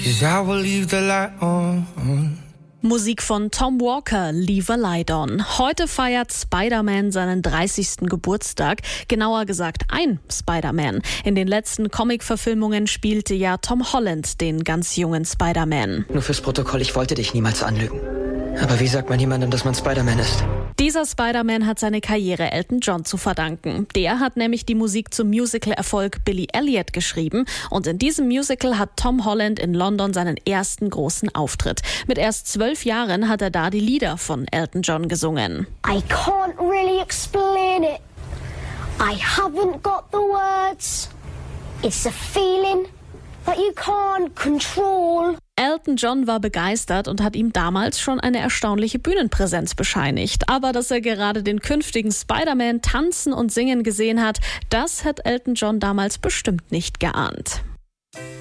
'cause I will leave the light on. Musik von Tom Walker, Leave a Light On. Heute feiert Spider-Man seinen 30. Geburtstag, genauer gesagt ein Spider-Man. In den letzten Comic-Verfilmungen spielte ja Tom Holland den ganz jungen Spider-Man. Nur fürs Protokoll, ich wollte dich niemals anlügen. Aber wie sagt man jemandem, dass man Spider-Man ist? Dieser Spider-Man hat seine Karriere Elton John zu verdanken. Der hat nämlich die Musik zum Musical-Erfolg Billy Elliot geschrieben. Und in diesem Musical hat Tom Holland in London seinen ersten großen Auftritt. Mit erst 12 Jahren hat er da die Lieder von Elton John gesungen. I can't really explain it. I haven't got the words. It's a feeling that you can't control. Elton John war begeistert und hat ihm damals schon eine erstaunliche Bühnenpräsenz bescheinigt. Aber dass er gerade den künftigen Spider-Man tanzen und singen gesehen hat, das hat Elton John damals bestimmt nicht geahnt.